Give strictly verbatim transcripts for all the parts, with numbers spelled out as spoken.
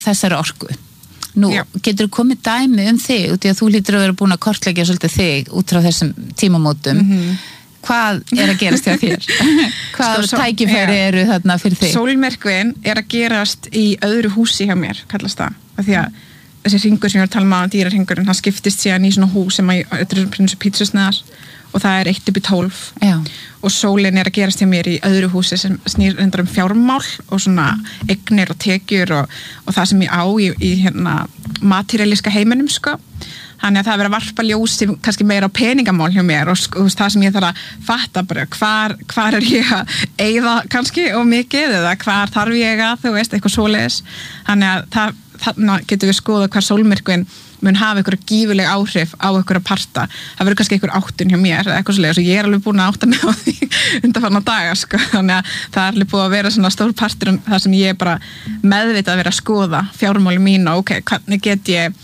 þessari orku. Nú, Já. getur þú komið dæmi um þig, út í að þú lítur að vera búin að kortleggja svolítið þig út frá þessum tímamótum. Mm-hmm. Hvað er að gerast hjá þér? Hvað Sko, tækifæri ja. eru þarna fyrir þig? Sólmyrkvinn er að gerast í öðru húsi hjá mér, kallast það. Af því að þessi hringur sem ég var að tala um á, dýrarhringurinn, hann skiptist síðan í svona hús sem að, þetta er svona pítsusneðar og það er eitt upp í tólf. Já. Og sólin er að gerast hjá mér í öðru húsi sem snýr reyndar um fjármál og svona eignir og tekjur og, og það sem ég á í, í hérna materialíska heiminum, sko. Þannig að það er verið að varpa ljósi kannski meira á peningamál hjá mér og sko, það sem ég þarf að fatta bara hvar, hvar er ég að eyða kannski og mikið eða hvar þarf ég að, þú veist, eitthvað svoleiðis. Þannig að það, þannig getum við skoða hvar sólmyrkvinn mun hafa einhverja gífuleg áhrif á einhverja parta. Það verður kannski einhver áttun hjá mér eða eitthvað svoleiðis og ég er alveg búin að átta mig á því undanfarna daga, sko. Þannig að það er alveg búið að vera svona stór partur um það sem ég er bara meðvitað að vera að skoða fjármáli mín og ok, hvernig get ég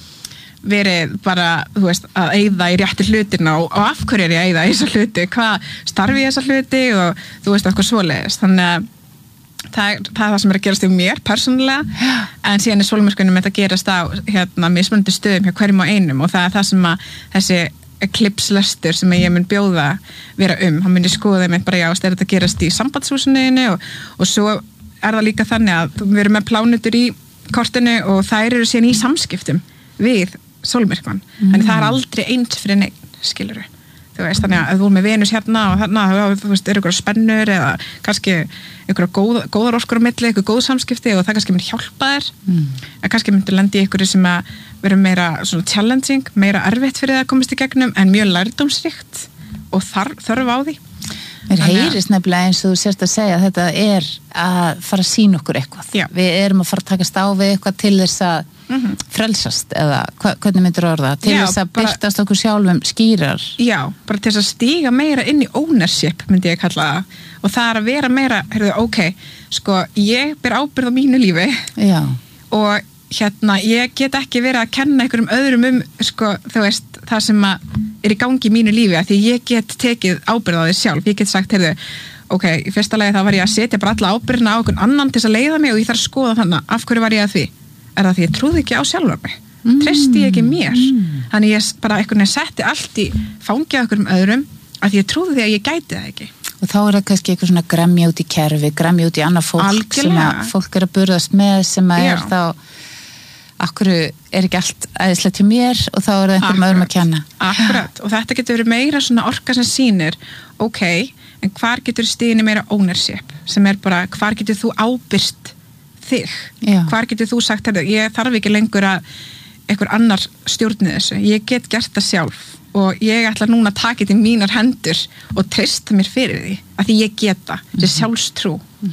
verið bara, þú veist, að eyða í rétti hlutina og, og af hverju er ég að eyða í þessa hluti, hvað starfi ég þessa hluti og þú veist, eitthvað svoleiðis. Þannig að það er, það er það sem er að gerast í mér persónulega, en síðan er sólmyrkvinn með að gerast á hérna mismunandi stöðum hjá hverjum og einum og það er það sem að þessi eclipse-lestur sem ég mun bjóða vera um, hann muni skoða með bara já, er þetta að gerast í sambandshúsinu og, og svo er það líka þannig að við erum með plánutur í kortinu og þær eru síðan í samskiptum við sólmyrkvann, mm. þannig það er aldrei eins fyrir neginn, skilur við. Þú veist, þannig að þú er með Venus hérna og þarna, þú veist, eru ykkur spennur eða kannski ykkur góð, góðar orkur á milli, ykkur góð samskipti og það kannski mun hjálpa þér, mm. en kannski myndir lendi ykkur sem að vera meira svona challenging, meira erfitt fyrir það að komast í gegnum, en mjög lærdómsríkt og þarf, þörf á því. Mér heyrist nefnilega eins og þú sérst að segja að þetta er að fara að sýna okkur eitthvað. Já. Við erum að fara að takast á við eitthvað til þess að mm-hmm. frelsast eða hva, hvernig myndir orða til Já, þess að bara, byrtast okkur sjálfum skýrar. Já, bara til þess að stíga meira inn í ownership myndi ég kalla það og það er að vera meira, heyrðu, ok, sko ég ber ábyrgð á mínu lífi Já. Og hérna ég get ekki verið að kenna einhverjum öðrum um sko, þú veist, það sem að er í gangi í mínu lífi, af því ég get tekið ábyrgð á því sjálf, ég get sagt, heyrðu ok, í fyrsta lagi þá var ég að setja bara alla ábyrgðina á einhvern annan til þess að leiða mig og ég þarf að skoða þannig, af hverju var ég að því? Er það því ég trúði ekki á sjálfa mig? Mm. Treysti ég ekki mér? Mm. Þannig ég bara einhvern veginn setti allt í fangja okkur um öðrum af því ég trúði því að ég gæti það ekki. Og þá er það kannski eitthvað svona gremja út í kerfi, gremja út í annað fólk Algjörlega. Sem að fólk er að burðast með sem að Já. Er þá akkur er ekki allt æðislegt til mér og þá er það einhverjum öðrum að kenna. Akkurat, og þetta getur verið meira svona orka sem sýnir, ok, en hvar getur stiginu meira ownership, sem er bara, hvar getur þú ábyrst þig? Já. Hvar getur þú sagt, heyrðu, ég þarf ekki lengur að einhver annar stjórni þessu, ég get gert það sjálf og ég ætla núna að taka þetta í mínar hendur og treysta mér fyrir því, að því ég geta, þessi sjálfstrú.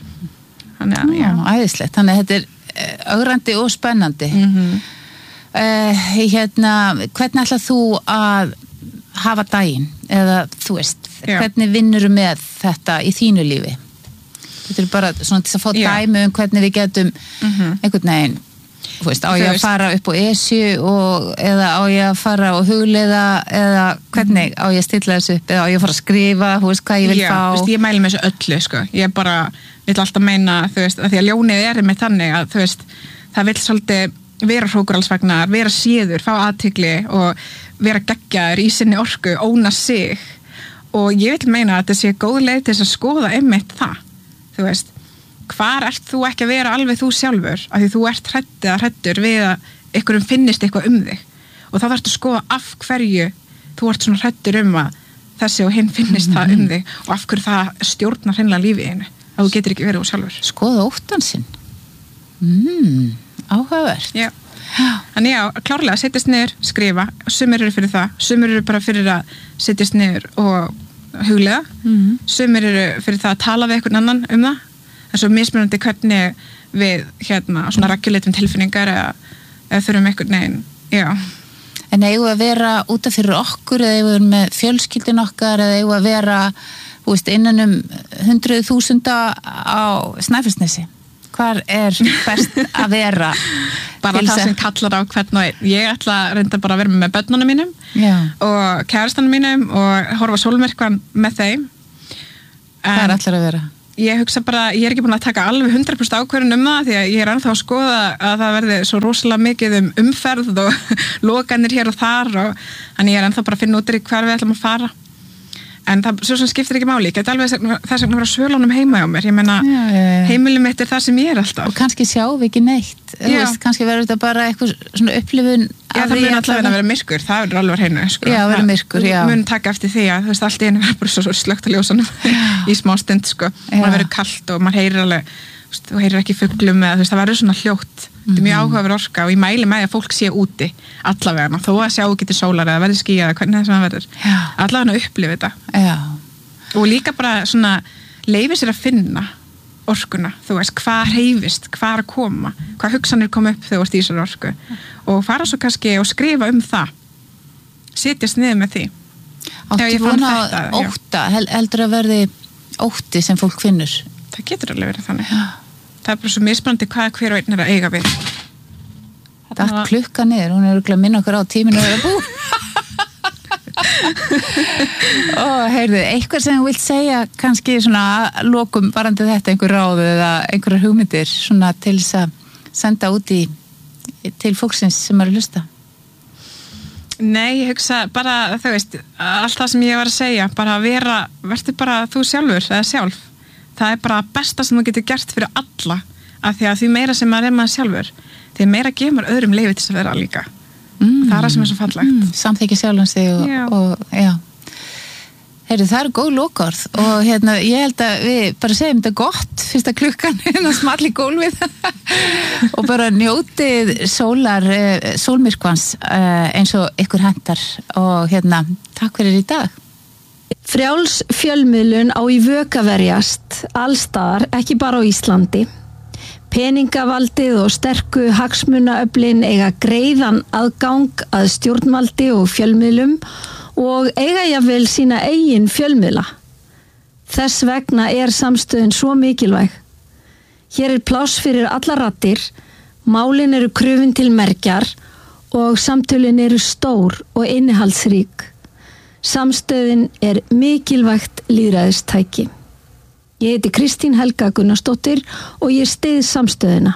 Þannig að, já. Æðislegt, þannig að þetta er ögrandi og spennandi. Mm-hmm. Uh, hérna, hvernig ætlað þú að hafa daginn? Eða, þú veist, Já. Hvernig vinnurðu með þetta í þínu lífi? Þetta er bara svona til að fá Já. dæmi um hvernig við getum Mm-hmm. einhvern veginn, þú veist, á Þú ég að veist. fara upp á Esju og, eða á ég að fara og hugleiða eða hvernig á ég að stilla þessu upp eða á ég að fara að skrifa, þú veist, hvað ég vil Já, fá. þú veist, ég mæli með þessu öllu, sko. Ég bara vil alltaf meina, þú veist, að því að ljónið er með þannig að, þú veist, það vil svolítið vera hrókuralsvagnar, vera síður, fá athygli og vera geggjaður í sinni orku, óna sig og ég vil meina að þetta sé góð leið til þess að skoða einmitt það, þú veist, hvar ert þú ekki að vera alveg þú sjálfur, af því þú ert hrædd eða hræddur við að einhverjum finnist eitthvað um þig og þá þarftu að skoða af hverju þú ert svona hræddur um að þessi og hinn finnist mm-hmm. það um þig og af hverju það stjórnar hreinlega lífið einu að þú getur ekki verið þú sjálfur. Skoða óttansinn. Mm, áhugavert. Já. Þannig já, klárlega setjast niður, skrifa, sumir eru fyrir það, sumir eru bara fyrir að setjast niður og huglega, mm-hmm. sumir eru fyrir það að tala við einhvern annan um það, en svo mismunandi hvernig við hérna svona reguleitum tilfinningar eða, eða þurfum einhvern veginn, já. En eigum við að vera út af fyrir okkur eða eigum við með fjölskyldin okkar eða eigum við að vera, þú veist, innan um hundruð þúsunda á Snæfellsnesi? Hvar er best að vera? Bara það sem kallar á hvern og einn. Ég ætla að reynda bara að vera með börnunum mínum Já. Og kærastanum mínum og horfa sólmyrkvann með þeim. Hvað er allir að vera? ég hugsa bara, ég er ekki búin að taka alveg hundrað prósent ákvörðun um það því að ég er ennþá að skoða að það verði svo rosalega mikið um umferð og lokanir hér og þar og þannig ég er ennþá bara að finna út í hvar við ætlum að fara en það svo sem skiptir ekki máli, ég get alveg þess vegna vera svölunum heima hjá mér, ég meina já, já, já. Heimilið mitt er það sem ég er alltaf og kannski sjáum við ekki neitt, þú veist, kannski verður þetta bara eitthvað svona upplifun já, það mun alltaf að vera myrkur, það verður alveg hreinu sko. já, verður myrkur, já mun taka eftir því að þú veist, allt í einu verður bara svo slökkt að ljósanum í smá stund, sko, maður verður kalt og maður heyrir alveg, þú heyrir ekki fuglum eða þú veist, það verður svona hljótt þetta er mjög áhugaverð orka og ég mæli með að fólk sé úti allavega, þó að sjá getur sólar eða verður skýjað eða hvernig það verður allavega að upplifa þetta já. Og líka bara svona leyfi sér að finna orkuna, þú veist, hvað hreyfist hvað er að koma, hvað hugsanir koma upp þegar þú ert í þessari orku og fara svo kannski og skrifa um það setjast niður með því áttu vona ótta, heldur að verði ótti sem fólk finnur það getur alveg verið þannig já. Það er bara svo mismunandi hvað hver og einn er að eiga við það er klukka niður, hún er örugglega að minna okkur á tíminu að bú og heyrðu, eitthvað sem þú vilt segja kannski svona lokum varandi þetta einhver ráð eða einhverjar hugmyndir svona til þess að senda út í til fólksins sem er að hlusta Nei, ég hugsa bara, þú veist allt það sem ég var að segja, bara að vera verður bara þú sjálfur eða sjálf það er bara besta sem þú getur gert fyrir alla af því að því meira sem maður er maður sjálfur því meira gefur öðrum leyfi til þess að vera líka mm. það er það sem er svo fallegt mm. samþykja sjálfum sig og, já. Og, já. Heyrðu, það eru góð lokaorð og hérna, ég held að við bara segjum þetta gott fyrsta klukkan hérna small í gólfið og bara njótið sólar sólmyrkvans eins og ykkur hendar og hérna, takk fyrir í dag Frjáls fjölmiðlun á í vök að verjast allstaðar, ekki bara á Íslandi. Peningavaldið og sterku hagsmunaöflin eiga greiðan aðgang að stjórnvaldi og fjölmiðlum og eiga jafnvel sína eigin fjölmiðla. Þess vegna er samstöðin svo mikilvæg. Hér er pláss fyrir alla raddir, málin eru krufin til mergjar og samtölin eru stór og innihaldsrík. Samstöðin er mikilvægt lýðræðistæki. Ég heiti Kristín Helga Gunnarsdóttir og ég styð samstöðina.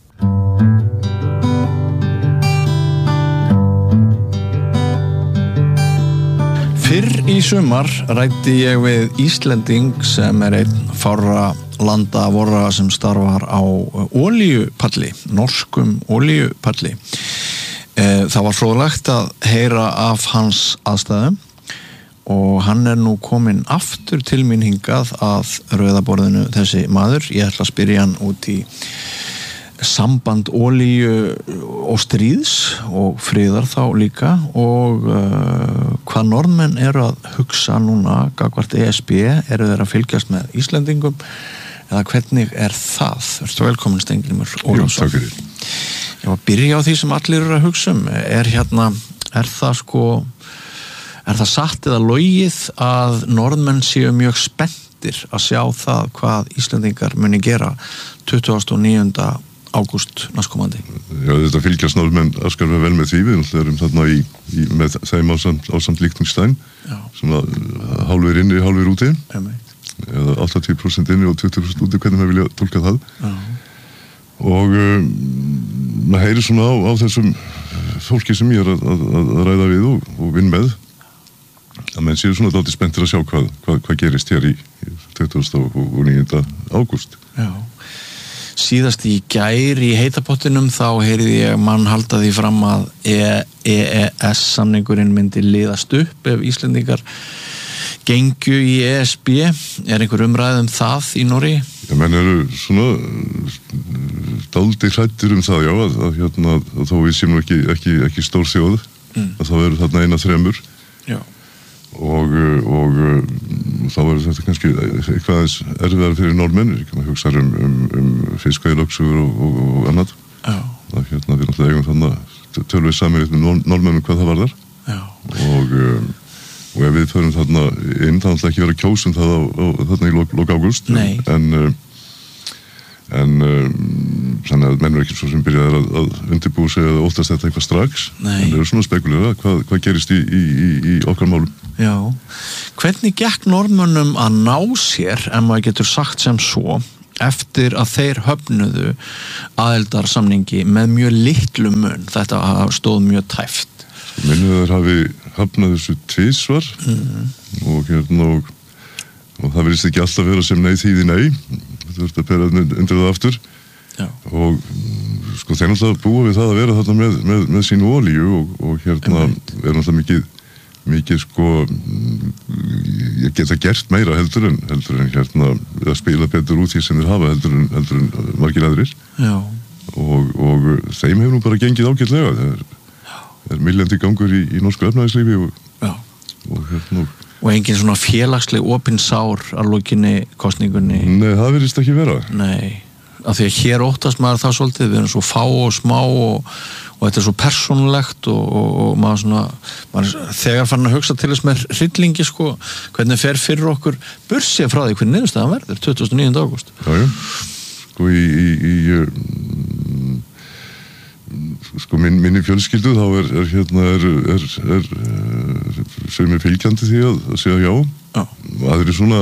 Fyrr í sumar ræddi ég við Íslending sem er einn fárra landa vorra sem starfar á olíupalli, norskum olíupalli. Það var fróðlegt að heyra af hans aðstæðum og hann er nú kominn aftur til mín hingað að rauðaborðinu þessi maður. Ég ætla að spyrja hann út í samband olíu og stríðs og friðar þá líka og uh, hvað norðmenn eru að hugsa núna gagnvart E S B, eru þeir að fylgjast með Íslendingum eða hvernig er það? Ertu velkominn Steingrímur Ólafsson? Jú, takk fyrir. Ég var að byrja á því sem allir eru að hugsa um. Er hérna, er það sko Er það satt eða logið að norðmenn séu mjög spenntir að sjá það hvað Íslendingar muni gera tuttugasta og níunda ágúst næstkomandi? Já, þetta fylgjast norðmenn afskaplega vel með því. Við erum þarna í, í, með þeim ásamt, ásamt Liechtenstein, svona hálfur inni, hálfur úti. Emmeit. Eða áttatíu prósent inni og tuttugu prósent úti, hvernig maður vilja tólka það. Já. Og um, maður heyrir svona á, á þessum fólki sem ég er að, að, að ræða við og, og vinn með. að menn séu svona dálítið spenntir að sjá hvað, hvað, hvað gerist hér í, í tuttugasta og níunda ágúst. Já. Síðast í gær í heitapottinum þá heyrði ég mann halda því fram að E E S-samningurinn myndi liðast upp ef Íslendingar gengju í E S B. Er einhver umræð um það í Noregi? Já, menn eru svona dálítið hræddir um það, já, að, að, hérna, að þó við séum nú ekki, ekki, ekki stór þjóð, mm. að þá eru þarna eina þremur. Já. Og, og þá er þetta kannski eitthvað aðeins erfiðar fyrir norðmenn, ég kann að hugsa um, um, um fiskveiðilögsögur og, og, og annað. Já. Það hérna við náttúrulega eigum þarna tölvið saman með norðmennum hvað það varðar. Já. Og, og ef við förum þarna inn, þá náttúrulega ekki vera kjósum það á, á, þarna í lok, lok ágúst. Nei. En, en þannig að menn er ekki svo sem byrjaði að, að undirbúa sig eða óttast þetta eitthvað strax. Nei. En það eru svona spekulera hvað, hvað gerist í, í, í, í okkar málum. Já. Hvernig gekk Norðmönnum að ná sér, en maður getur sagt sem svo, eftir að þeir höfnuðu aðildarsamningi með mjög litlu mun, þetta stóð mjög tæft? Minnið þeir hafi hafnað þessu tvisvar mm. og hérna og, og það verðist ekki alltaf vera sem nei þýði nei, þetta verðist að bera undir það aftur. Já. Og sko þeir náttúrulega búa við það að vera þarna með, með, með sínu olíu og, og hérna er náttúrulega mikið, mikið sko ég geta gert meira heldur en, heldur en hérna að spila betur út því sem þeir hafa heldur en, heldur en margir aðrir. Já. Og, og þeim hefur nú bara gengið ágætlega. Það er, er milljandi gangur í, í norsku efnahagslífi og, og hérna og Og engin svona félagsleg opin sár að lokinni kosningunni? Nei, það verðist ekki vera. Nei, af því að hér óttast maður það svolítið, við erum svo fá og smá og, og þetta er svo persónulegt og, og, og maður svona, maður er þegar fann að hugsa til þess með hryllingi sko, hvernig fer fyrir okkur bursið frá því hvernig niðurstaðan verður, tuttugasta og níunda ágúst. Já, já, sko í, í, í sko minn, minni fjölskyldu þá er, er hérna er, er, er, er sem er fylgjandi því að, að segja já. Já. Það er svona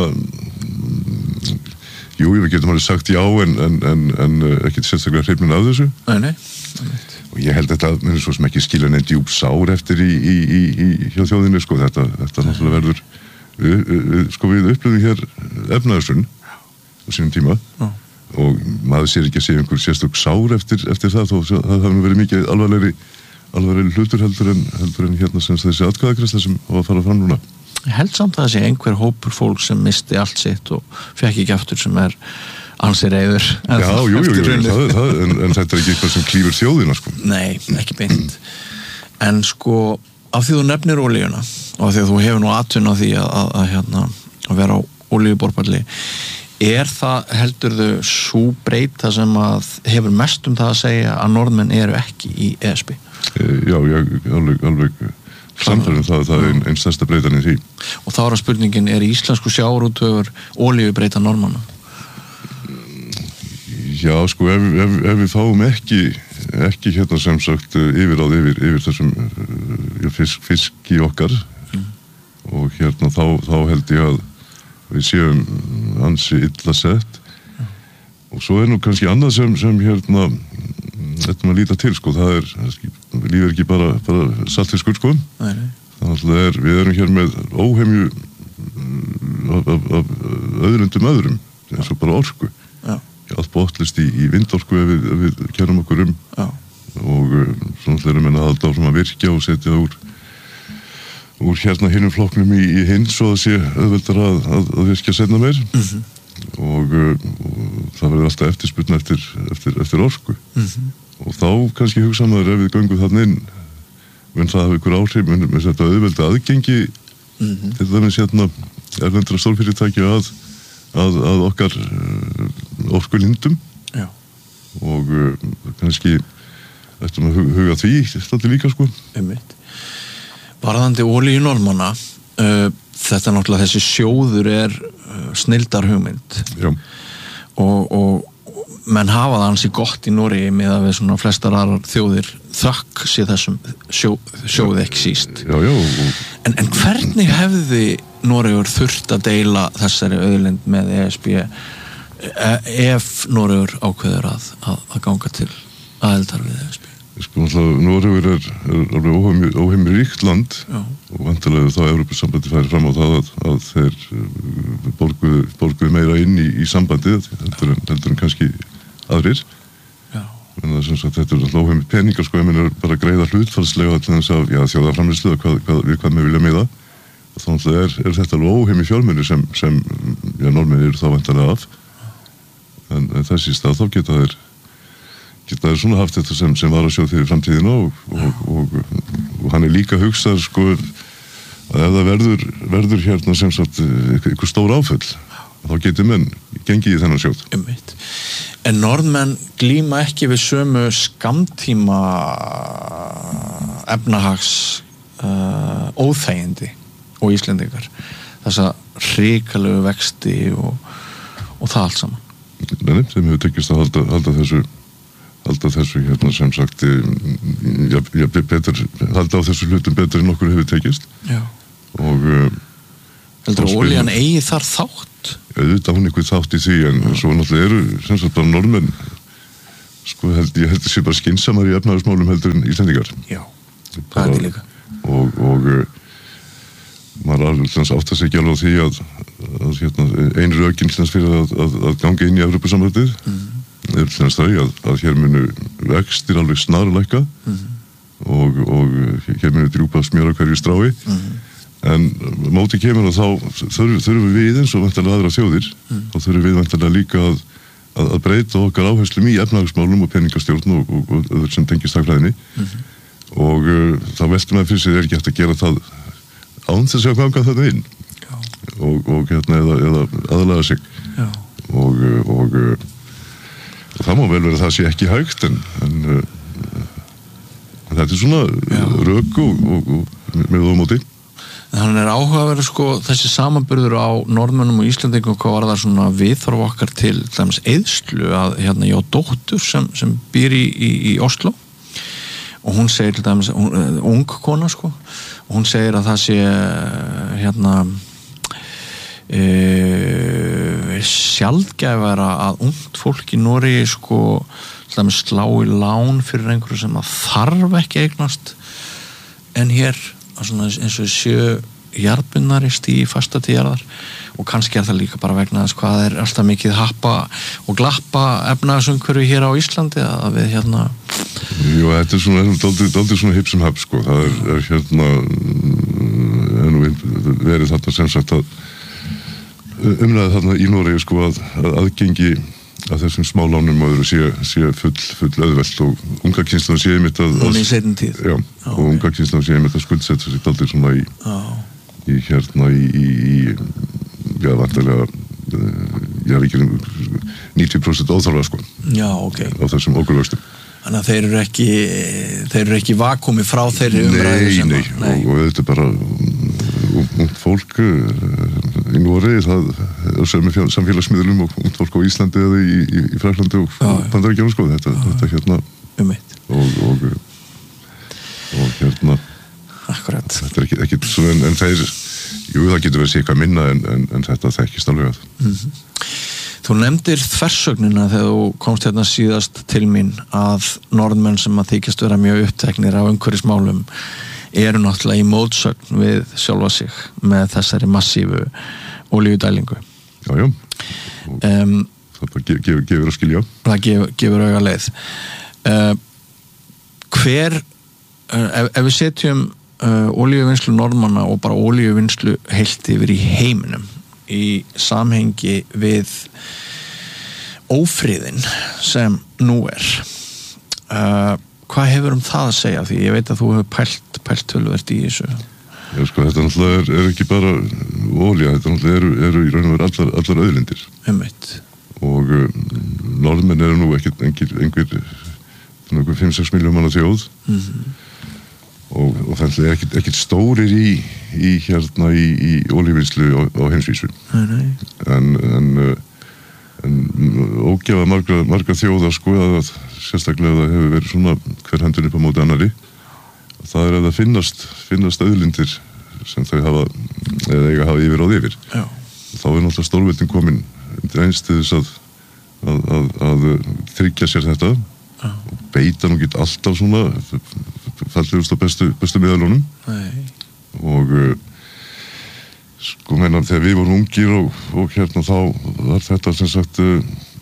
jú, við getum alveg sagt já en, en, en, en ekki sérstaklega hrifnin af þessu. Nei, nei. Og ég held þetta að svo sem ekki skilja neitt djúp sár eftir í, í, í, í hjá þjóðinni sko, þetta, þetta náttúrulega verður við, við, sko við upplöfum hér efnaðarsunn á sínum tíma. Já. Og maður sér ekki að segja einhver sérstök sár eftir, eftir það þó það hafi verið mikið alvarlegri, alvarlegri hlutur heldur en, heldur en hérna sem þessi atkvæðagreiðsla sem á að fara fram núna. Ég held samt að það sé einhver hópur fólk sem misti allt sitt og fekk ekki aftur sem er ansi reiður. Já, jú, jú, jú, það, það, en, en þetta er ekki eitthvað sem klífur þjóðina sko. Nei, ekki beint. En sko, af því þú nefnir olíuna og af því að þú hefur nú atvinna á því að, að, að, hérna, að vera á olíuborpalli, er það heldurðu sú breyta sem að hefur mest um það að segja að Norðmenn eru ekki í E S B? Já, ég alveg, alveg samfærum það, það er einn ein stærsta breytan í því. Og þá er að spurningin, er íslensku sjávarútvegur olíubreyta Norðmanna? Já, sko, ef, ef, ef við fáum ekki ekki hérna sem sagt yfiráð yfir, yfir þessum fisk, fisk í okkar mm. og hérna þá, þá held ég að við séum ansi illa sett ja. Og svo er nú kannski annað sem, sem hérna þetta maður líta til sko, það er lífið er ekki bara, bara saltfiskur sko. Nei, nei. Þannig að er, við erum hér með óhemju af, af, af öðrundum öðrum eins og bara orku ja. Allt bóttlist í, í vindorku ef við, ef við kærum okkur um ja. Og svona erum við að halda áfram að virkja og setja úr úr hérna hinnum flokknum í, í hinn svo að sé auðveldar að, að, að virkja seinna meir mm-hmm. og, og það verður alltaf eftirspurn eftir, eftir, eftir orku mm-hmm. og þá kannski hugsa maður ef við göngum þarna inn mun það hafa ykkur áhrif mun með þetta auðvelda aðgengi mm-hmm. til dæmis hérna erlendra stórfyrirtæki að, að, að okkar uh, orkulindum Já. Og uh, kannski eftir að huga því þetta líka sko Einmitt. Varðandi olíu Norðmanna, uh, þetta náttúrulega þessi sjóður er uh, snilldar hugmynd og, og menn hafa það ansi gott í Noregi með að við svona flestar aðrar þjóðir þökk sé þessum sjó, sjóði ekki síst. Já, já. Og... En, en hvernig hefði Noregur þurft að deila þessari auðlind með E S B ef Noregur ákveður að, að, að ganga til aðildar við E S B? Sko, Noregur er, er alveg óheimur ríkt land Já. Og vantilega þá Evrópusambandi færi fram á það að, að þeir borguðu, borguðu meira inn í, í sambandið heldur en, heldur en kannski aðrir Já. En það, sagt, þetta er alltaf óheimur peningar sko, ég menn er bara að greiða hlutfallslega til þess að þjóðarframleiðslu hvað, hvað, við hvað með vilja miða og þannig að er, er þetta alveg óheimur fjármunir sem, sem já, Norðmenn eru þá vantilega af en, en þessi stað þá geta þeir geta þeir svona haft þetta sem, sem var að sjá fyrir framtíðina og, og, og, og hann er líka hugsað sko að ef það verður, verður hérna sem sagt einhver stór áföll þá getur menn gengið í þennan sjóð. Einmitt. En Norðmenn glíma ekki við sömu skammtíma efnahags uh, óþægindi og Íslendingar þessa hrikalegu vexti og, og það allt saman. Nei, þeim hefur tekist að halda, halda þessu halda þessu hérna sem sagt ja, ja, betur, halda á þessu hlutum betur en okkur hefur tekist. Já. Og heldur að olían eigi þar þátt? Auðvitað hún eitthvað þátt í því, en mm. svo náttúrulega eru sem sagt bara norðmenn, sko held ég held að sé bara skynsamar í efnahagsmálum heldur en Íslendingar. Já, það er líka. Og, og maður alveg átt að segja alveg á því að, að hérna, ein rökin fyrir að, að, að ganga inn í Evrópusambandið mm. er hljóðast þau að, að hér munu vextir alveg snarlækka mm. og, og hér munu drjúpa smjöra hverju strái mm. en móti kemur að þá þurfum, þurfum við eins og vantarlega aðra þjóðir mm. og þurfum við vantarlega líka að, að, að breyta okkar áherslum í efnahagsmálum og peningastjórn og, og, og, og sem tengist hagfræðinni mm. og uh, þá veltum við fyrir sig er ekki hægt að gera það án þess að ganga þetta inn og, og hérna eða, eða aðlaga sig Já. og og og það má vel vera að það sé ekki hægt en, en uh, þetta er svona rök og, og, og með og móti. Þannig er áhugaverður sko þessi samanburður á Norðmönnum og Íslandingum hvað var það svona viðþorf okkar til dæmis eyðslu að hérna ég á dóttur sem, sem býr í, í, í Oslo og hún segir til dæmis, hún, ung kona sko og hún segir að það sé hérna e, sjaldgæfara að ungt fólk í Noregi sko slá í lán fyrir einhverju sem að þarf ekki eignast en hér svona eins og sjö jarðbundnari stíi fasta til jarðar og kannski er það líka bara vegna þess hvað er alltaf mikið happa og glappa efnahagsumhverfi hér á Íslandi að við hérna Jú, þetta er svona dálítið svona hipp sem happ sko, það er, er hérna en verið þarna sem sagt að umræða þarna í Noregi sko að, að aðgengi að þessum smálánum og öðru sé, sé full, full auðvelt og unga kynslaðan sé einmitt að hún í seinni tíð já, já, og unga kynslaðan sé einmitt að skuldsetta sig dálítið svona í, í hérna í, í, í já, vantarlega ég er ekki níutíu prósent óþarfa sko já, ok á þessum okurvöxtum Þannig að þeir eru ekki þeir eru ekki vakumi frá þeirri umræðu Nei, sem nei, að, nei. Og, og þetta er bara ungt fólk í Noregi það er sem er samfélagsmiðlum og ungt fólk á Íslandi eða í, í, í Fraklandi og Bandaríkjunum sko þetta, þetta hérna um eitt og, og, og hérna Akkurat Þetta er ekki, ekki svo en, en þeir jú það getur verið sér eitthvað minna en, en, en þetta þekkist alveg að mm-hmm. Þú nefndir þversögnina þegar þú komst hérna síðast til mín að norðmenn sem að þykjast vera mjög uppteknir af umhverfismálum eru náttúrulega í mótsögn við sjálfa sig með þessari massífu olíudælingu. Já, já. Um, það gef, gef, gefur að skilja. Það gef, gefur auga leið. Uh, hver, uh, ef, ef við setjum uh, olíuvinnslu norðmanna og bara olíuvinnslu heilt yfir í heiminum í samhengi við ófriðin sem nú er uh, hvað hefur um það að segja því ég veit að þú hefur pælt, pælt töluvert í þessu Já sko þetta náttúrulega er, er ekki bara olía, þetta náttúrulega eru, eru í raun og veru allar, allar auðlindir Einmitt. og uh, norðmenn eru nú ekki einhver, einhver, einhver fimm sex milljón manna þjóð mm-hmm. og, og þannig er ekkert, ekkert stórir í, í hérna í, í olíuvinnslu á, á heimsvísu nei, nei. en, en, en ógjafa marga, marga þjóða sko að sérstaklega það hefur verið svona hver hendun upp á móti annari það er að það finnast, finnast auðlindir sem þau hafa eða eiga hafa yfir á yfir Já. þá er náttúrulega stórveldin komin einst til þess að, að, að, að tryggja sér þetta Já. og beita nú ekki alltaf svona fallegust á bestu, bestu miðalunum Nei. og uh, sko meina þegar við vorum ungir og, og hérna þá var þetta sem sagt uh,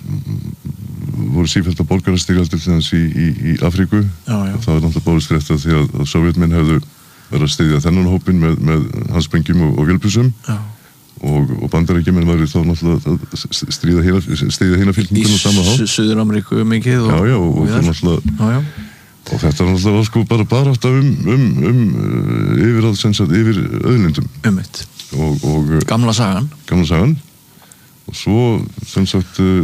voru sífellt að borgarastyrjaldir til þess í, í, í Afríku já, já. og það var náttúrulega bárust frétta því að, að sovjetmenn hefðu verið að styðja þennan hópin með, með handsprengjum og, og vélbysum og, og bandarækjumenn var þá náttúrulega að stríða hina, stríða hina fylkingun og sama hátt í Suður-Ameríku mikið og, já, já, og, og, og náttúrulega já, já. Og þetta er náttúrulega sko bara bara átt um, um, um yfir að sem sagt yfir auðlindum. Ummitt. Og, og gamla sagan. Gamla sagan. Og svo sem sagt uh,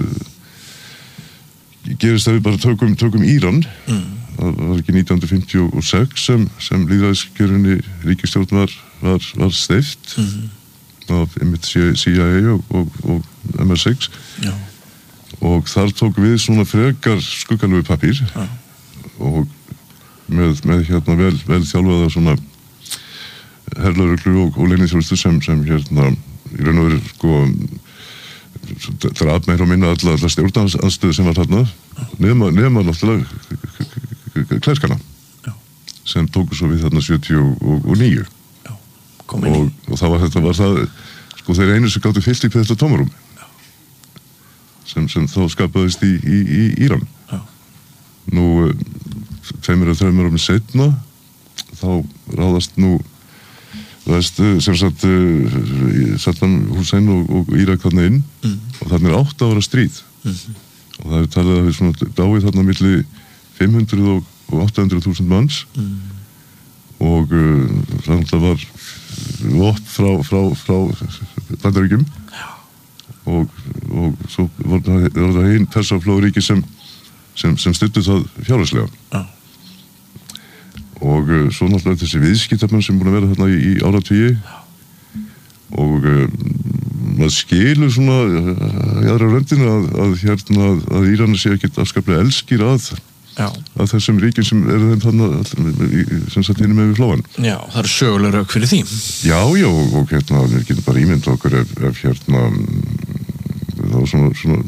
gerist það við bara tökum, tökum Íran. Mm. Það var ekki nítján hundruð fimmtíu og sex sem, sem lýðræðiskjörinni ríkisstjórn var, var, var steypt mm-hmm. af einmitt C I A og, og, og M I six. Já. og þar tók við svona frekar skuggalegu pappír ja. og með, með hérna vel, vel þjálfaða svona herlauruglu og, og leyniþjónustu sem, sem hérna í raun og veru sko draf meira og minna alla, alla stjórnanstöðu sem var þarna nema, nema náttúrulega klærskana Já. Sem tóku svo við þarna sjötíu og níu Já, og, og það var þetta var það sko þeir einu sem gáttu fyllt í þetta tómarum sem, sem þá skapaðist í, í, í Íran Já. Nú tveimur og þreimur árum seinna þá ráðast nú veist, sem sagt Saddam Hussein og, og Írak þarna inn mm. og þarna er átta ára stríð mm. og það er talið að við svona dáið þarna milli fimm hundruð og átta hundruð þúsund manns mm. og uh, það var vopn frá, frá, frá Bandaríkjum og, og svo var það, það einn persaflóðuríki sem, sem, sem styddu það fjárhagslega Já. Og uh, svo náttúrulega þessi viðskiptamenn sem búin að vera þarna í, í áratugi og uh, maður skilur svona uh, í aðra röndinu að, að hérna að, að Íranar sé ekkert afskaplega elskir að, að þessum ríkin sem eru þeim þarna sem satt hinum með við flóan. Já, það eru sögulega rauk fyrir því. Já, já, og, og hérna við getum bara ímynd okkur ef, ef hérna þá svona, svona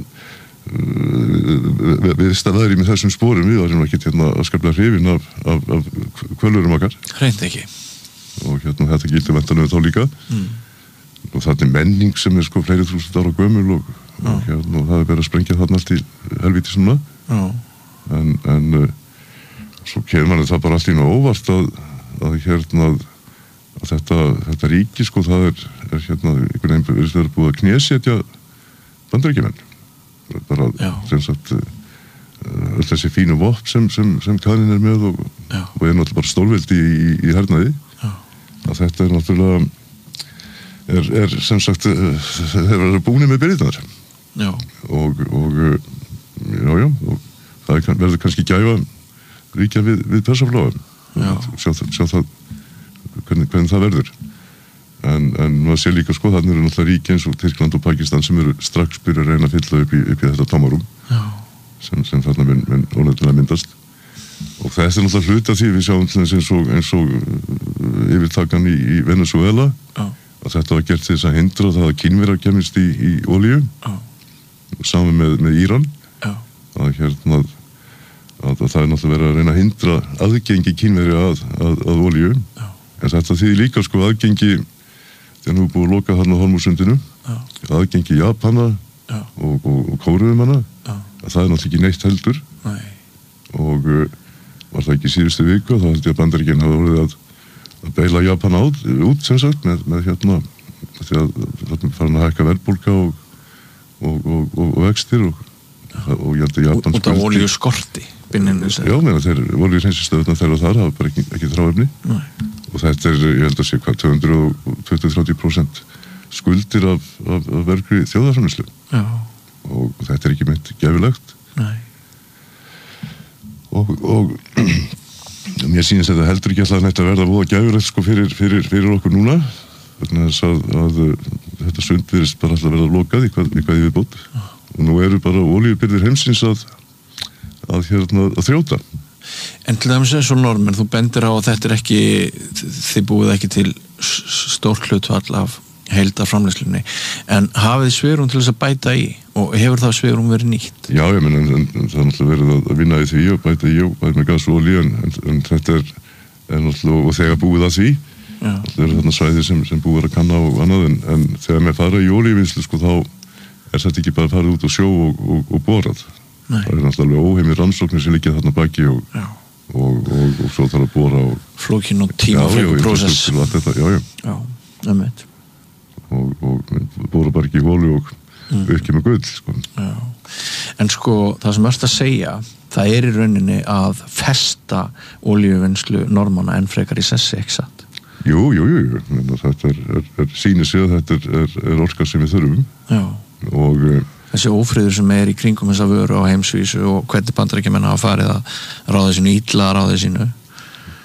við, við staðaðir í með þessum spórum við varum ekki hérna afskaplega hrifin af, af, af kvölurum okkar hreint ekki og hérna þetta gildi ventanlega þá líka mm. og þetta er menning sem er sko fleiri þúsund ára gömul og, og hérna og það er verið að sprengja þarna allt í helvíti svona Já. en, en uh, svo kemur manni það bara allt í ná óvart að, að hérna að þetta, þetta ríki sko það er, er hérna einhvern veginn verið þeirra búið að knésetja Bandaríkjamenn bara sem sagt öll þessi fínu vopn sem, sem, sem Kanin er með og, og er náttúrulega bara stórveldi í, í, í hernaði Já. Að þetta er náttúrulega er, er sem sagt þeir verður búinir með byrjirnar og, og já já og það kann, verður kannski gæfa ríkja við, við persaflóðum sjá, sjá það hvernig, hvernig það verður En, en maður sé líka sko, þannig eru náttúrulega ríki eins og Tyrkland og Pakistan sem eru strax byrja að reyna að fylla upp í, upp í þetta tómarum sem, sem þarna mynd, mynd, ónefnilega myndast og þetta er náttúrulega hluti af því við sjáum eins og, eins og uh, yfirtakan í, í Venezuela Já. Að þetta var gert til þess að hindra það að Kínverjar kemist í, í olíu saman með, með Íran að hérna að, að það er náttúrulega verið að reyna að hindra aðgengi Kínverja að, að, að olíu en þetta þýðir líka sko aðgengi þegar nú er búið að loka þarna á Hormúzsundinu aðgengi Japana og, og, og Kóruumanna að það er náttúrulega ekki neitt heldur Nei. Og uh, var það ekki síðustu viku þá held ég að Bandaríkin hafa orðið að, að beila Japana át, út sem sagt með, með hérna því að þarna farin að hækka verðbólga og, og, og, og, og vextir og, og ég held að Japan út af olíu skorti já, meina þeir olíu hreinsistöðuna þeirra þar hafa bara ekki, ekki þráefni Nei. Og þetta er, ég held að sé hvað, tvö hundruð tuttugu til þrjátíu prósent skuldir af, af, af verkri þjóðarframleiðslu. Já. Og þetta er ekki meint gefilegt. Nei. Og, og mér sýnist þetta heldur ekki alltaf neitt að verða voða gefilegt sko fyrir, fyrir, fyrir okkur núna. Þannig að, að, að þetta sund virðist bara alltaf verða lokað í hvað, í hvað ég við bútt. Og nú eru bara olíubirgðir heimsins að, að, hérna, að þrjóta. En til dæmis eins og normen, þú bendir á að þetta er ekki, þið búið ekki til stórt hlutfall af heildarframleiðslunni, en hafið svigrúm til þess að bæta í og hefur það svigrúm verið nýtt? Já, ég menn, en, en, en það er náttúrulega verið að vinna í því og bæta í og bæta með gas og olíu, en, en, en þetta er, er náttúrulega, og þegar búið að því, það er þarna svæði sem, sem búið að kanna og annað, en, en þegar með fara í olíuvinnslu, sko, þá er þetta ekki bara farið út á sjó og, og, og borað. Nei. Það er náttúrulega óheimir rannsóknir sem liggja þarna baki og, og, og, og, og svo þarf að bora og flókin og tímaflöku prósess. Já, já, já, já. Já, það veit. Og, og bora bara ekki í hólu og mm. ekki með gull, sko. Já. En sko, það sem erst að segja, það er í rauninni að festa olíuvinnslu normanna en frekar í sessi, ekki satt? Jú, jú, jú, jú. Þetta er, er, er sýnir sig að þetta er, er, er orka sem við þurfum. Já. Og þessi ófriður sem er í kringum þessa vöru á heimsvísu og hvernig Bandaríkjamenn hafa farið að ráða sínu illa að ráða sínu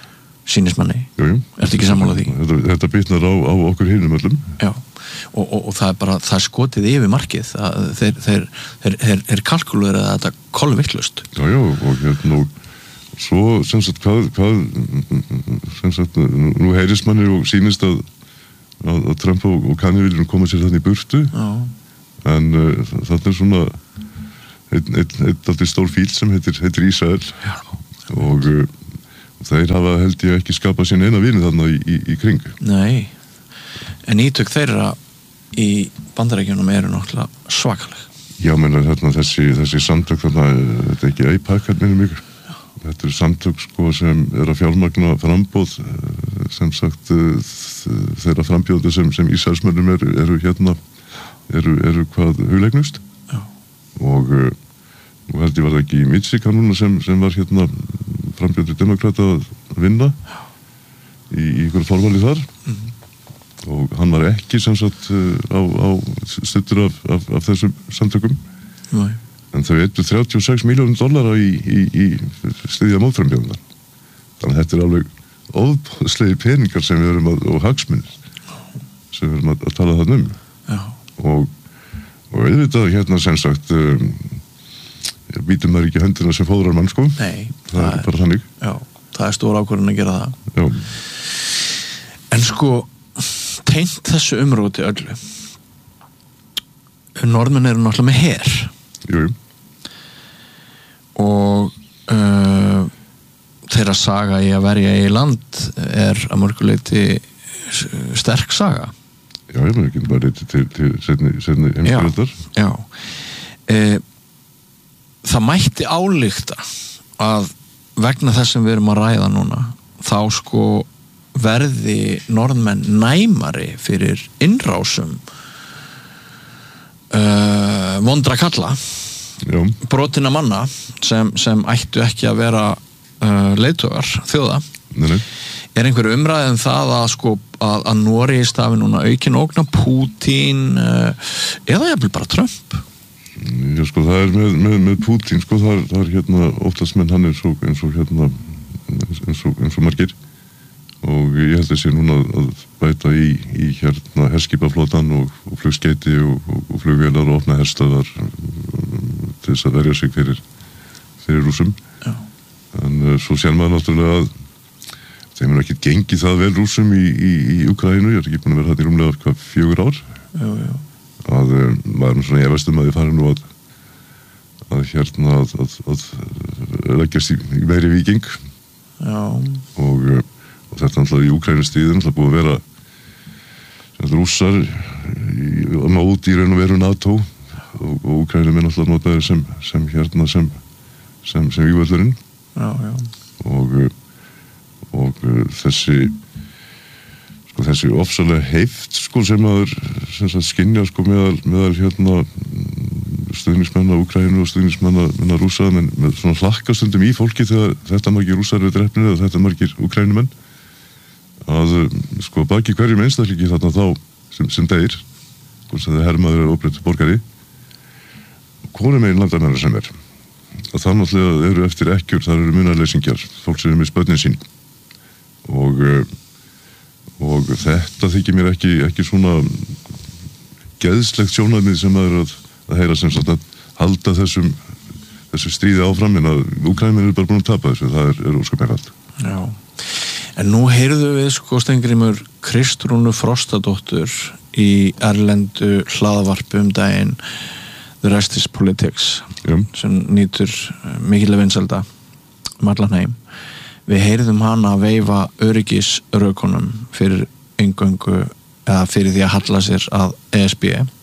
sýnist manni. Jú, jú. Ertu ekki sammála því? Þetta, þetta bitnar á, á okkur hinum öllum. Já, og, og, og það er bara, það er skotið yfir markið, það, þeir, þeir, þeir, þeir, þeir kalkulur að þetta kolvittlust. Já, já, og hérna, og svo, sem sagt, hvað, hvað, sem sagt, nú heyrist manni og sýnist að, að, að Trump og, og Kanye viljum koma sér þannig í burtu, Já. en uh, þetta er svona, einn ein, ein, ein stór fíl sem heitir, heitir Ísrael Já. og uh, þeir hafa held ég ekki skapað sín eina vini þarna í, í, í kring. Nei, en ítök þeirra í Bandaríkjunum eru náttúrulega svakaleg. Já, menn hérna þessi, þessi samtök þarna, þetta er ekki AIPAC hérna mig. Þetta er samtök sko sem er að fjármagna frambóð, sem sagt þeirra frambjóðu sem, sem Ísraelsmönnum eru, eru hérna, eru, eru hvað hugleignust. Já. Og og held ég var það ekki í Michigan núna sem, sem var hérna frambjóður demokrata að vinna í, í ykkur forvali þar mm-hmm. og hann var ekki sem sagt á, á stuttur af, af, af þessum samtökum Nei. en þau eittu þrjátíu og sex milljónum dollara í, í, í styðja mótframbjóðuna þannig að þetta er alveg óbúðslegi peningar sem við erum að, og hagsmunir sem við erum að, að tala þann um Já. og og auðvitað hérna sem sagt um, býtum maður ekki höndina sem fóðrar mann sko. Nei, það, það er bara þannig. Já, það er stór ákvörðun að gera það. Já. En sko, tengt þessu umróti öllu. Norðmenn eru náttúrulega með her. Jú, jú. Og uh, þeirra saga í að verja í land er að mörguleiti sterk saga. Já, ég með ekki bara til, til, til seinni, seinni heimsstyrjaldar. Já, já. Uh, Það mætti álykta að vegna þess sem við erum að ræða núna þá sko verði norðmenn næmari fyrir innrásum uh, vondra kalla Já. brotina manna sem, sem ættu ekki að vera uh, leiðtogar þjóða Nei, nei. Er einhver umræð um það að sko að, að Noregi stafi núna aukin ógna Pútín uh, eða jafnvel bara Trump? Já, sko, það er með, með, með Pútín, sko, það er, það er hérna, oftast menn hann er svo, eins og hérna, eins og, eins og margir og ég held að sé núna að bæta í, í hérna herskipaflotan og, og flugskeiti og, og, og flugvélar og opna herstöðar til þess að verja sig fyrir, fyrir Rússum. Já. En uh, svo sér maður náttúrulega að þeim er ekki gengið það vel Rússum í, í, í Úkraínu, ég er ekki búin að vera þetta í rúmlega hvað, fjögur ár. Jú, jú. að um, maður er svona efast um að þið fari nú að að hérna að, að, að leggjast í, í meiri viking Já. og, og þetta náttúrulega í Úkraínu stíðin náttúrulega búið að vera sem rússar í, á mót í raun og veru NATO og, og Úkraínu er náttúrulega notaður sem, sem hérna sem sem, sem vývöldurinn Já, já. og og þessi sko þessi ofsalega heift sko sem maður sem sagt skynja sko meðal, meðal hérna stuðningsmenn á Úkraínu og stuðningsmenn á Rússa menn með svona hlakkastundum í fólki þegar þetta margir Rússar eru drepnir eða þetta margir Úkraínumenn að sko baki hverjum einstaklingi þarna þá sem, sem deyr hvort sem það hermaður er óbreytt borgari hvorum megin landamæra sem er að það náttúrulega eru eftir ekkjur þar eru munarleysingjar fólk sem er með spötnin sín og og þetta þykir mér ekki, ekki svona geðslegt sjónarmið sem er að, að heyra sem sagt að halda þessum þessu stríði áfram en að Úkraínumenn eru bara búin að tapa þessu, það er, er ósköp einfalt. Já, en nú heyrðu við sko Steingrímur Kristrúnu Frostadóttur í erlendu hlaðvarpi um daginn The Rest is Politics Já. Sem nýtur mikilvæg vinsælda um allan heim. Við heyrðum hana að veifa öryggisrökunum fyrir inngöngu eða fyrir því að halla sér að E S B e,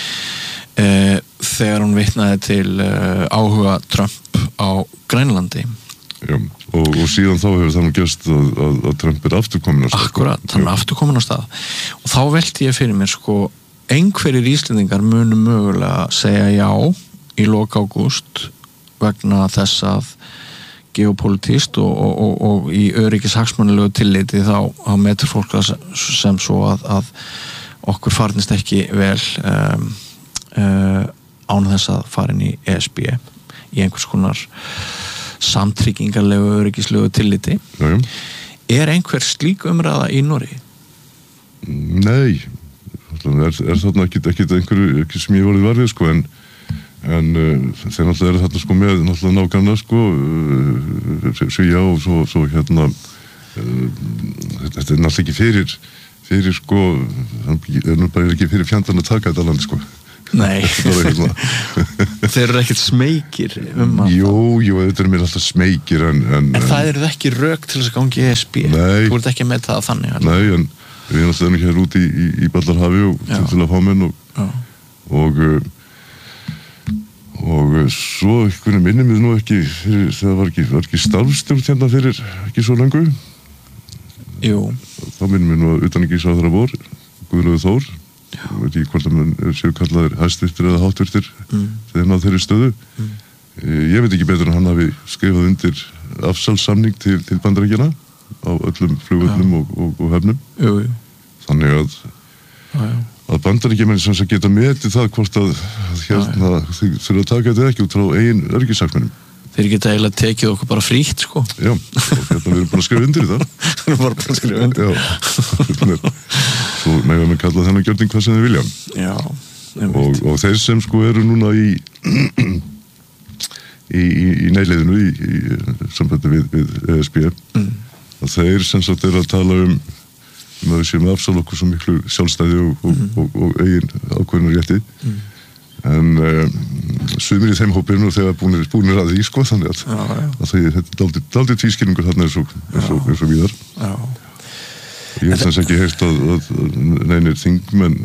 þegar hún vitnaði til e, áhuga Trump á Grænlandi. Já, og, og síðan þá hefur það nú gerst að, að, að Trump er afturkomin á stað. Akkurat, hann er afturkomin á stað. Og þá velti ég fyrir mér sko, einhverjir Íslendingar munu mögulega segja já í lok ágúst vegna þess að geopolítískt og, og, og, og í öryggis hagsmunalegu tilliti þá, þá metur fólk sem svo að, að okkur farnist ekki vel um, uh, án þess að fara inn í E S B í einhvers konar samtryggingarlegu öryggislegu tilliti. Já, já. Er einhver slík umræða í Noregi? Nei, er, er þarna ekkit, ekkit einhverju ekki sem ég vorið varfið sko en, en uh, þeir náttúrulega eru þarna sko með náttúrulega nágranna sko uh, Svía og svo, svo hérna uh, þetta er náttúrulega ekki fyrir fyrir sko það er nú bara ekki fyrir fjandarn að taka þetta land sko. Nei, þeir eru ekkert smekir um að Jú, jú, þetta er mér alltaf smekir en, en, en það eru ekki rök til þess að gangi E S B Nei. Þú ert ekki með það þannig alveg. Nei, en við erum alltaf hér út í, í, í Ballarhafi og til, til að fá menn og Já. og og svo einhvern minnum við nú ekki fyrir, það var ekki, var ekki starfstjórn hérna fyrir ekki svo lengu Jú þá minnum við nú að utanríkisráðherra vor Guðlaugur Þór ég veit ekki hvort að mann séu kallaðir hæstvirtir eða hátvirtir mm. þegar náð þeirri stöðu mm. ég veit ekki betur en hann hafi skrifað undir afsalssamning til, til Bandaríkjanna á öllum flugvöllum og, og, og höfnum jú, jú. þannig að, já, já. að Bandaríkjamenn sem að geta metið það hvort að, að hérna þeir þurfa að taka þetta ekki út frá eigin öryggishagsmunum Þeir geta eiginlega tekið okkur bara frítt sko já, og hérna við erum bara að skrifa undir það Við erum bara að skrifa undir já, svo megum við kalla þennan gjörning hvað sem þeir vilja Já, og, og þeir sem sko eru núna í í, í, í neyliðinu í, í sambandi við, við E S B mm. að þeir sem sagt eru að tala um um að við séum að afsala okkur svo miklu sjálfstæði og, og, mm. og, og, og eigin ákveðinu rétti mm. en um, sumir í þeim hópinu þegar búinir, búinir að því sko þannig að, já, já. að því, þetta er daldið, daldið tvískilningur þarna eins og, eins og, eins og víðar Já. ég hef þess ekki heyrt að, að neynir þingmenn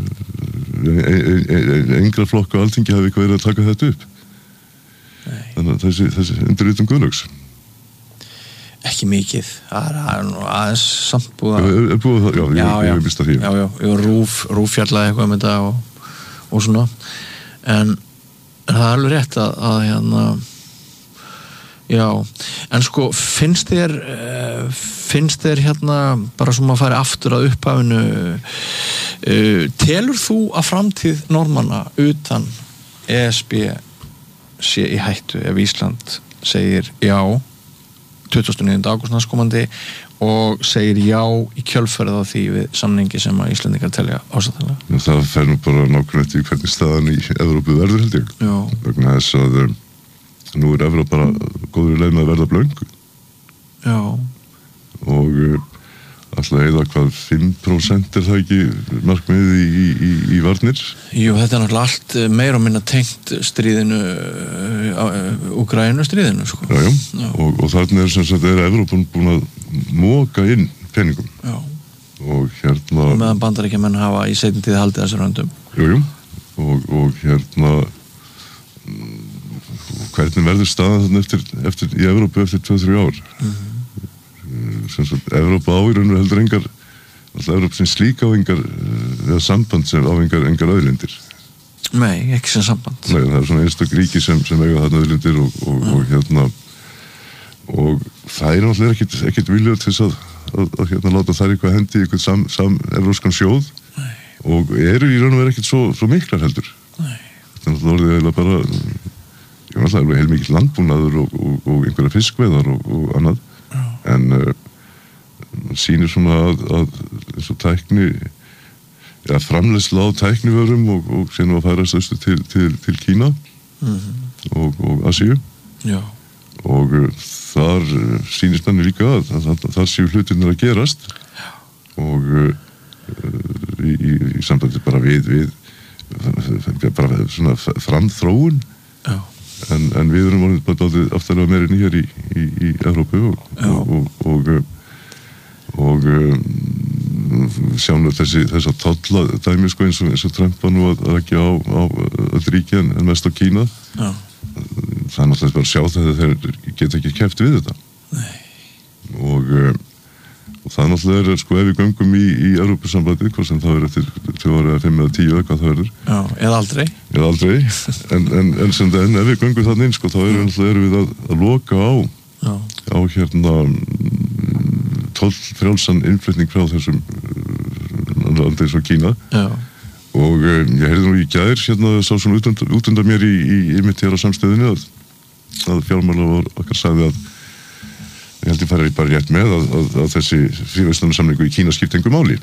engra flokka á Alþingi hafi eitthvað verið að taka þetta upp Nei. Þannig að þessi, þessi undirritum Guðlaugs Ekki mikið það er nú aðeins samt búið að er, er búið það, já, já, ég, ég hef mistað því Já, já, ég var rúf, rúffjallaði eitthvað með þetta og, og svona en, en það er alveg rétt að, að hérna já, en sko finnst þér finnst þér hérna bara sem að fara aftur að upphafinu uh, telur þú að framtíð Norðmanna utan E S B sé í hættu ef Ísland segir já tuttugasta og níunda ágúst næstkomandi og segir já í kjölfarið á því við samningi sem að Íslendingar telja ásættanlega það fer nú bara nákvæmlega eftir hvernig staðan í Evrópu verður held ég já. Vegna þess að um, nú er Evrópa bara góður í leið með að verða blöng já og uh, alltaf eða hvað fimm prósent er það ekki markmiðið í, í, í, í varnir Jú, þetta er náttúrulega allt meira og minna tengt stríðinu Úkraínu stríðinu sko. já, já. Já. Og, og þarna er sem sagt er Evrópun búin að móka inn peningum já. og hérna og meðan Bandaríkjamenn hafa í seinni tíð haldið þessar höndum jú, jú. Og, og hérna hvernig verður staðan þarna eftir, eftir í Evrópu eftir tvö til þrjú ár mm-hmm. sem sagt, Evrópa á í raun og heldur engar alltaf Evrópa sem slík á engar eða samband sem á engar, engar auðlindir Nei, ekki sem samband Nei, það er svona einstök ríki sem, sem eiga þarna auðlindir og, og, mm. og hérna og það er náttúrulega ekkit, ekkit viljað til þess að, að, að hérna láta þær eitthvað hendi í eitthvað sam, sam evróskan sjóð Nei. og eru í raun og verið ekkit svo, svo miklar heldur Nei. þetta er náttúrulega orðið bara ég var alltaf heil mikill landbúnaður og, og, og einhverja fiskveðar og, og annað en uh, sýnir svona að, að eins og tækni ja, framleiðsla á tæknivörum og, og sérnum að færast austur til, til, til Kína mm-hmm. og, og Asíu Já. og uh, þar uh, sýnist manni líka að, að, að þar séu hlutirnir að gerast Já. og uh, í, í, í sambandi bara við, við bara svona framþróun Já. En, en við erum orðið bara dálítið aftalega meiri nýjar í, í, í Evrópu og, og, og, og, og um, sjáum við þessi, þess að tolla dæmi sko eins og, eins og Trump var nú að rækja á, á öll ríki en mest á Kína. Já. Það er náttúrulega bara að sjá þetta þegar þeir geta ekki keppt við þetta. Nei. Og, og það náttúrulega er sko ef við göngum í, í Evrópusambandið, hvað sem það verður eftir tvö ára eða fimm eða tíu eða hvað það verður. Já, eða aldrei. Eða aldrei, en, en, en sem það enn ef við göngum þannig inn sko þá erum er við að, að loka á, Já. á hérna toll frjálsan innflutning frá þessum landi eins og Kína. Já. Og um, ég heyrði nú í gær hérna sá svona út, út undan mér í, í, í mitt hér á samstöðinu að, að fjármála var okkar sagði að ég held ég fara bara rétt með að, að, að þessi fríverslunarsamningur í Kína skipti engu máli.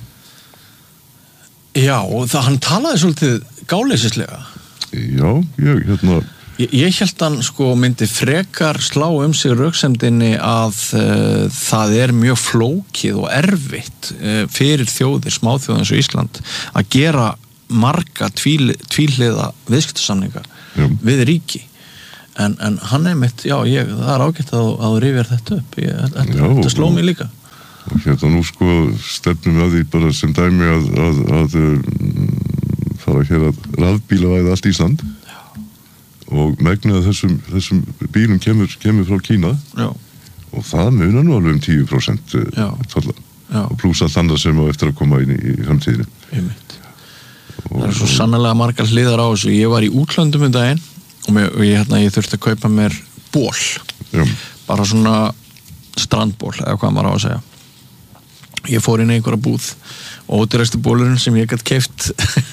Já, og það, hann talaði svolítið gáleysislega. Já, ég, hérna... Ég, ég held hann sko myndi frekar slá um sig röksemdinni að uh, það er mjög flókið og erfitt uh, fyrir þjóðir, smáþjóðir eins og Ísland, að gera marga tvíl, tvíhliða viðskiptasamninga við ríki. En, en hann er mitt, já, ég, það er ágætt að, að rifja þetta upp. Ég, þetta, já, þetta sló mig líka. Og hérna nú sko stefnum við að því bara sem dæmi að, að, að um, fara hér að rafbílavæða allt Ísland. Já. Og megnið þessum, þessum bílum kemur, kemur frá Kína. Já. Og það munar nú alveg um tíu prósent tolla. Já. Og plús allt annað sem á eftir að koma inn í, í framtíðinu. Einmitt. Það er svo sannlega margar hliðar á þessu. Ég var í útlöndum um daginn og, mér, og ég, hérna, ég þurfti að kaupa mér ból. Já. Bara svona strandból, eða hvað maður á að segja. Ég fór inn í einhverja búð og ódýrasti bólurinn sem ég gætt keypt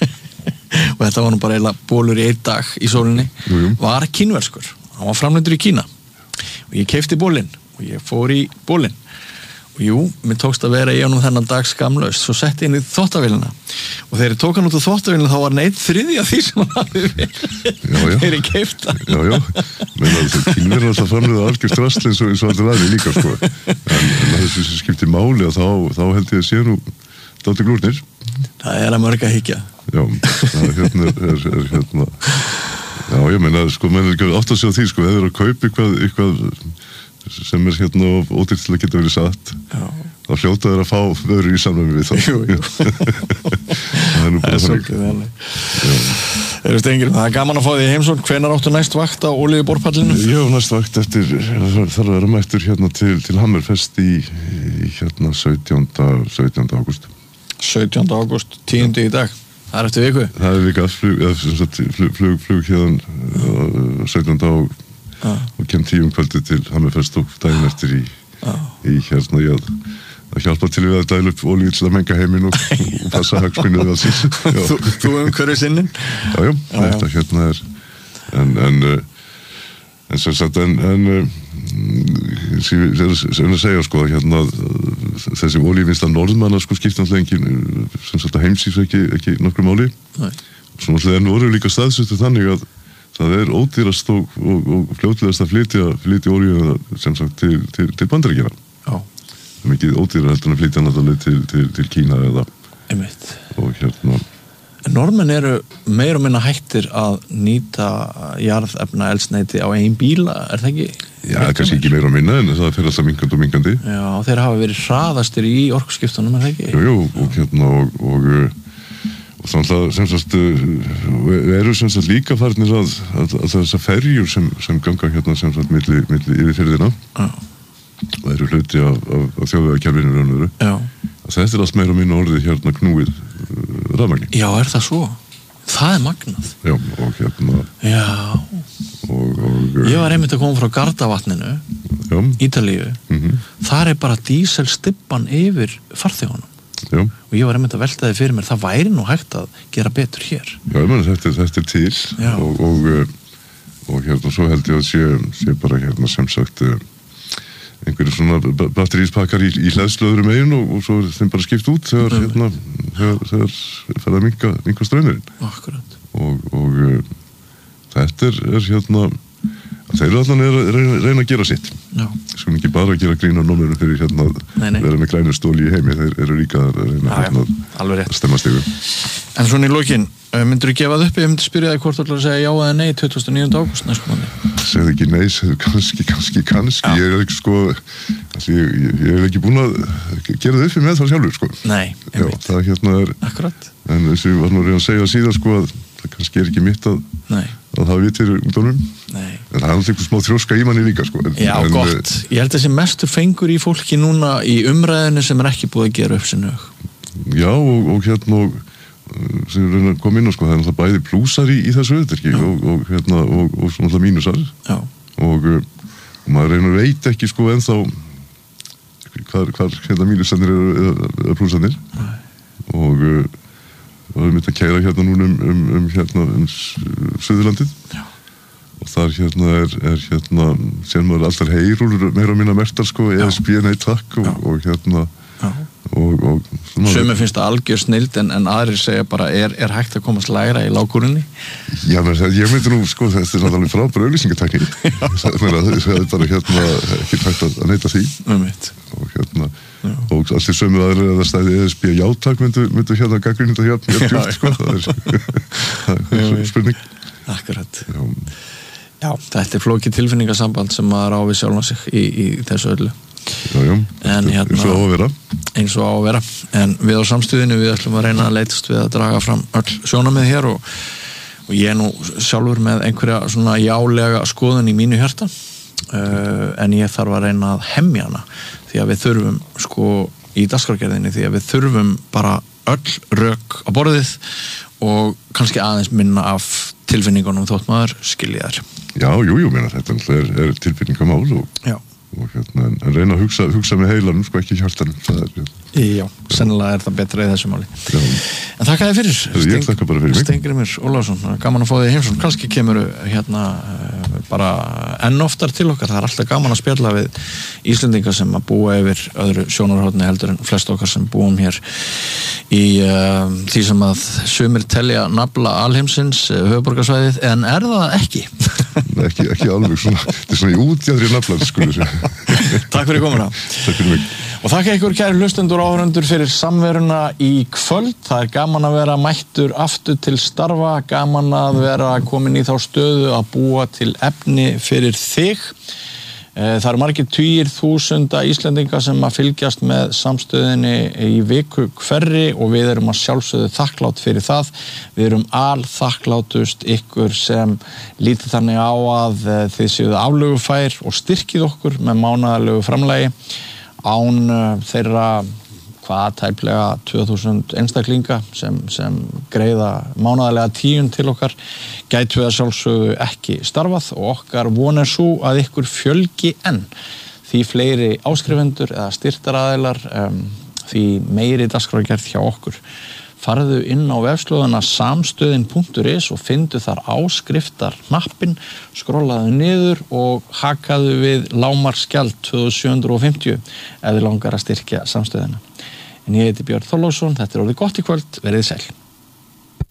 og þetta var nú bara eiginlega bólur í einn dag í sólinni, jú, jú. Var kínverskur. Hann var framleiddur í Kína og ég keypti bólinn og ég fór í bólinn og jú, mér tókst að vera í honum þennan dag skamlaust, svo setti ég inn í þvottavélina og þegar ég tók hann út á þvottavélina þá var hann einn þriðji af því sem hann hafði verið þegar ég keipta. Já, já, menn að það kynverður alltaf framleiða algjörst rastl eins og eins og alltaf aðri líka sko, en, en þessu sem skiptir máli og þá, þá held ég að sé nú dálítið glúrnir. Það er að mörg að hyggja. Já, það er hérna, er, er hérna, já, ég meina, sko, menn er ekki átt að segja því, sko, eða er að kaupa eitthvað, eitthvað sem er hérna ódýrt til að geta verið satt, já. Þá hljóta þeir að fá vörur í samræmi við þá. Jú, jú. Það er nú bara þannig. Eru stengir, það er gaman að fá því í heimsókn. Hvenær áttu næst vakt á olíuborpallinu? Já, næst vakt eftir, þarf að vera mættur hérna til, til Hammerfest í, í hérna sautjánda ágúst. sautjánda ágúst, tíundi í dag. Það er eftir viku? Það er vika, flug, flug, flug, flug hérna sautjánda og ah. og kem tíum kvöldi til Hammerfest og daginn eftir í, ah. í hérna ég að, að hjálpa til við að dæla upp olíu til að menga heiminn og, og passa hagsmunni við alls. Þú, þú umhverfið sinnin? Já, já, já, þetta já. Hérna er en en, en sem sagt en, en sem að segja sko hérna þessi olíuvinnsla norðmanna sko skipta alltaf engin sem sagt að heimsýs ekki, ekki nokkru máli. Nei. Svo náttúrulega enn voru líka staðsettu þannig að það er ódýrast og, og, og fljótlegast að flytja, flytja olíu sem sagt til, til, til Bandaríkjanna. Já. Það er mikið ódýra heldur að flytja náttúrulega til, til, til Kína eða. Einmitt. Og hérna. Norðmenn eru meir og minna hættir að nýta jarðefna eldsneyti á ein bíla, er það ekki? Já, kannski ekki meir og minna en það fer alltaf minkandi og minkandi. Já, þeir hafa verið hraðastir í orkuskiptunum, er það ekki? Jú, jú, og hérna og, og og þannig að sem sagt við erum sem sagt líka farnir að, að, að þessar ferjur sem, sem ganga hérna sem sagt milli, milli yfirfirðina ah. og eru hluti af, af, af þjóðvegakerfinu raunveru. Já. Þetta er allt meira og minna orðið hérna knúið uh, rafmagni. Já, er það svo? Það er magnað. Já, og hérna Já. Og, og ég var einmitt að koma frá Gardavatninu Já. Ítalíu. Mm-hmm. Þar er bara díselstibban yfir farþegunum. Já. Og ég var einmitt að velta þið fyrir mér, það væri nú hægt að gera betur hér. Já, ég meni þetta, þetta er til og, og, og hérna svo held ég að sé, sé bara hérna sem sagt einhverju svona batteríspakkar í, í hleðslöðurum eigin og, og svo er þeim bara skipt út þegar mm. hérna, þegar, þegar fer að minka, minka ströymurinn. Akkurat. Og, og þetta er, er hérna þeir eru allan að reyna, reyna að gera sitt. Já. Sko ekki bara að gera grín á nómurum fyrir hérna að vera með grænur stóli í heimi, þeir eru líka að reyna já, hérna að stemma stigu. En svona í lokin, myndur þú gefa það upp? Ég myndi spyrja þig hvort þú ætlar að segja já eða nei tuttugasta og níunda ágúst næstu mánuði. Segðu ekki nei, segðu kannski, kannski, kannski. Já. Ég er ekki sko, ég, ég, ég er ekki búin að gera það upp með það sjálfur sko. Nei, já, það hérna er, akkurat. En þessi var nú að segja síðan sko að það kannski er ekki mitt að, að hafa vitt fyrir ungdónum. Nei. En það er alltaf eitthvað smá þrjóska í manni líka, sko. En, já, en, gott. Ég held að þessi mestur fengur í fólki núna í umræðinu sem er ekki búið að gera upp sinni hug. Já, og, og hérna, og, sem við reyna að koma inn á, sko, það er alltaf bæði plúsar í, í þessu auðverki og, og hérna, og, og svona alltaf mínusar. Já. Og, og maður reyna að veit ekki, sko, ennþá hvar, hvar hérna mínusarnir eru eða plúsarnir. Nei. Og og við myndum að kæra hérna núna um, um, um hérna um Suðurlandið. Já. Og þar hérna er, er hérna sem maður alltaf heyrúlur meira að minna mertar sko, E S B nei takk og, og hérna Já. og, og Sumir finnst það algjör snild en, en aðrir segja bara er, er hægt að komast lægra í lágkúrunni? Já, menn, ég myndi nú, sko, þetta er náttúrulega frábæra auglýsingatekník það er bara hérna ekki hægt að neita því um mitt og hérna Já. og allir sömu aðrir að það stæði E S B játak myndu, myndu hérna gagnrýnda hérna hérna djúpt, sko, það er, það er spurning Akkurat Já. Já, þetta er flókið tilfinningasamband sem maður á við sjálfan sig í, í þessu öllu Já, já, en hérna eins og á að vera eins og á að vera en við á samstöðinu við ætlum að reyna að leitast við að draga fram öll sjónarmið hér og, og ég er nú sjálfur með einhverja svona jálega skoðun í mínu hjarta uh, en ég þarf að reyna að hemja hana því að við þurfum sko í dagskrárgerðinni því að við þurfum bara öll rök á borðið og kannski aðeins minna af tilfinningunum þótt maður skilja þær Já, jú, jú, meina þetta er, er tilfinningamál og Já og hérna, en reyna að hugsa, hugsa með heilanum, sko ekki hjartanum það er, Já, sennilega er það betra í þessu máli Já. En þakka þér fyrir, Ég Steng, þakka bara fyrir mig Steingrímur Ólafsson, gaman að fá þig heimsón kannski kemur hérna bara enn oftar til okkar, það er alltaf gaman að spjalla við Íslendinga sem að búa yfir öðru sjónarhorni heldur en flest okkar sem búum hér í uh, því sem að sumir telja nafla alheimsins uh, höfuðborgarsvæðið, en er það ekki? ekki, ekki alveg svona, þetta er svona í útjæðri naflan skulum sér Takk fyrir komuna Takk fyrir mig Og þakka ykkur kæri hlustendur og áhorfendur fyrir samveruna í kvöld. Það er gaman að vera mættur aftur til starfa, gaman að vera komin í þá stöðu að búa til efni fyrir þig. Það eru margir tugir þúsunda Íslendinga sem að fylgjast með samstöðinni í viku hverri og við erum að sjálfsögðu þakklátt fyrir það. Við erum alþakklátust ykkur sem lítið þannig á að þið séuð aflögufær og styrkið okkur með mánaðarlegu framlagi. Án þeirra hvað tæplega tvö þúsund einstaklinga sem, sem greiða mánaðarlega tíund til okkar gætu við að sjálfsögðu ekki starfað og okkar von er svo að ykkur fjölgi enn því fleiri áskrifendur eða styrktaraðilar um, því meiri dagskrárgerð hjá okkur. Farðu inn á vefslóðina samstöðin punktur is og fyndu þar áskriftar hnappinn, skrollaðu niður og hakaðu við lágmarksgjald tvö þúsund sjö hundruð fimmtíu ef þið langar að styrkja samstöðina. En ég heiti Björn Þorláksson, þetta er orðið gott í kvöld, verið sæl.